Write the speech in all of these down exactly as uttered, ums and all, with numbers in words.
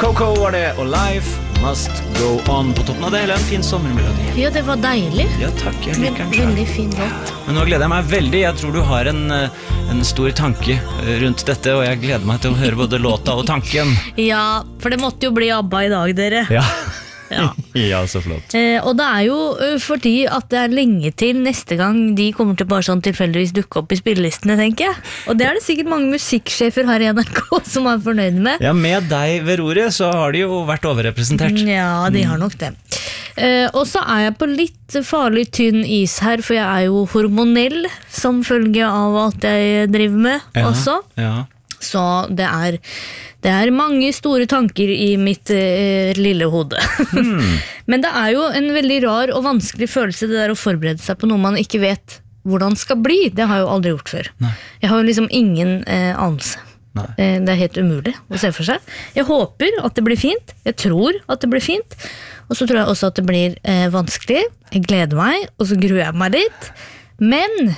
Coco var det, og Life Must Go On. På toppen av det hele en fin sommermelodi. Ja, det var deilig. Ja, takk, jeg liker den selv. Veldig fin låt. Men nå gleder jeg meg veldig. Jeg tror du har en, en stor tanke rundt dette, og jeg gleder meg til å høre både låta og tanken. Ja, for det måtte jo bli ABBA i dag, dere. Ja. Ja. Ja, så flott. Eh, og det er jo uh, fordi at det er lenge til neste gang de kommer til bare sånn tilfeldigvis dukke opp i spillelistene, tenker jeg. Og det er det sikkert mange musikksjefer her i N R K som er fornøyd med. Ja, med deg ved roret så har de jo vært overrepresentert. Ja, de har nok det. Eh, og så er jeg på litt farlig tynn is her, for jeg er jo hormonell som følge av at jeg driver med Ja, også. ja. Så det er, det er mange store tanker i mitt eh, lille hode. Hmm. Men det er jo en veldig rar og vanskelig følelse det der å forberede seg på noe man ikke vet hvordan skal bli. Det har jeg jo aldri gjort før. Nei. Jeg har jo liksom ingen eh, anelse. Nei. Eh, det er helt umulig å se for seg. Jeg håper at det blir fint. Jeg tror at det blir fint. Og så tror jeg også at det blir eh, vanskelig. Jeg gleder meg, og så gruer jeg meg litt. Men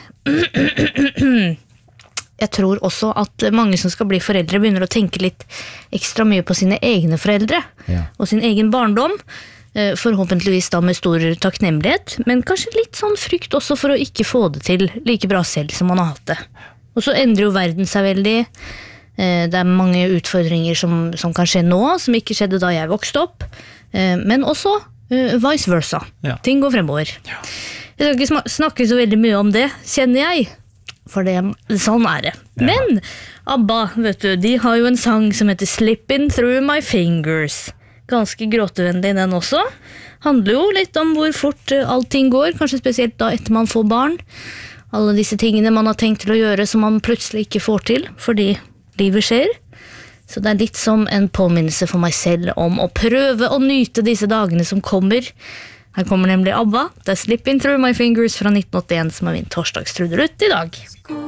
jeg tror også at mange som skal bli foreldre begynner å tenke litt ekstra mye på sine egne foreldre Ja. og sin egen barndom, eh, forhåpentligvis da med stor takknemlighet, men kanskje litt sånn frykt også for å ikke få det til like bra selv som man har hatt det. Og så endrer jo verden seg veldig. Eh, det er mange utfordringer som, som kan skje nå, som ikke skjedde da jeg vokste opp, eh, men også eh, vice versa. Ja. Ting går fremover. Ja. Jeg skal ikke sma- snakke så veldig mye om det, kjenner jeg. For det, sånn er det. Ja. Men ABBA, vet du, de har jo en sang som heter Slipping Through My Fingers. Ganske gråtevennlig den også. Handler jo litt om hvor fort eh, allting går, kanskje spesielt da etter man får barn. Alle disse tingene man har tenkt til å gjøre som man plutselig ikke får til, fordi livet skjer. Så det er litt som en påminnelse for meg selv om å prøve å nyte disse dagene som kommer. Her kommer nemlig ABBA. Det er Slipping Through My Fingers fra nitten åttien som er min torsdagstrudelutt i dag.